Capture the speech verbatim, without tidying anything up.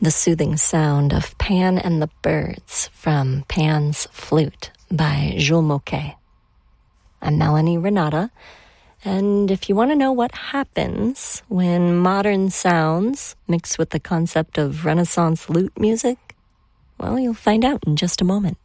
The soothing sound of Pan and the Birds from Pan's Flute by Jules Moquet. I'm Melanie Renata, and if you want to know what happens when modern sounds mix with the concept of Renaissance lute music, well, you'll find out in just a moment.